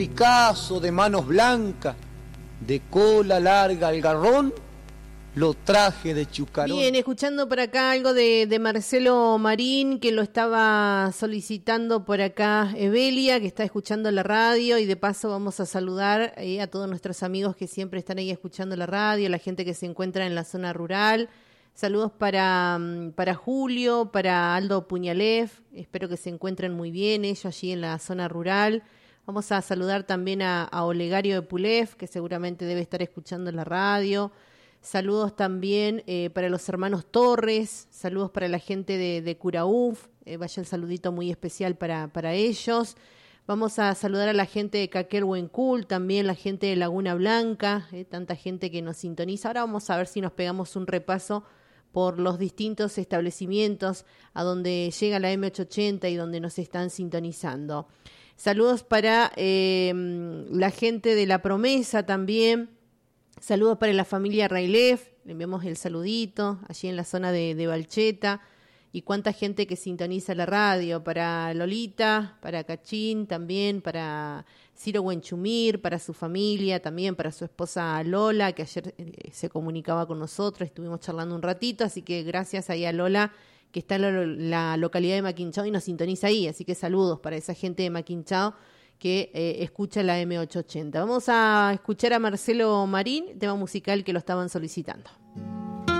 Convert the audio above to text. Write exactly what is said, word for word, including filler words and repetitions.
Picasso de manos blancas, de cola larga al garrón, lo traje de Chucarón. Bien, escuchando por acá algo de, de Marcelo Marín, que lo estaba solicitando por acá Evelia, que está escuchando la radio, y de paso vamos a saludar eh, a todos nuestros amigos que siempre están ahí escuchando la radio, la gente que se encuentra en la zona rural. Saludos para, para Julio, para Aldo Puñalef, espero que se encuentren muy bien ellos allí en la zona rural. Vamos a saludar también a, a Olegario de Pulef, que seguramente debe estar escuchando la radio. Saludos también eh, para los hermanos Torres, saludos para la gente de, de Curaúf, eh, vaya el saludito muy especial para, para ellos. Vamos a saludar a la gente de Caquelhuencul, también la gente de Laguna Blanca, eh, tanta gente que nos sintoniza. Ahora vamos a ver si nos pegamos un repaso por los distintos establecimientos a donde llega la eme ochocientos ochenta y donde nos están sintonizando. Saludos para eh, la gente de La Promesa también. Saludos para la familia Railef, le enviamos el saludito allí en la zona de, de Balcheta, y cuánta gente que sintoniza la radio, para Lolita, para Cachín también, para Ciro Huenchumir, para su familia, también para su esposa Lola, que ayer eh, se comunicaba con nosotros, estuvimos charlando un ratito, así que gracias ahí a Lola, que está en la, la localidad de Maquinchao y nos sintoniza ahí, así que saludos para esa gente de Maquinchao que eh, escucha la eme ochocientos ochenta. Vamos a escuchar a Marcelo Marín, tema musical que lo estaban solicitando.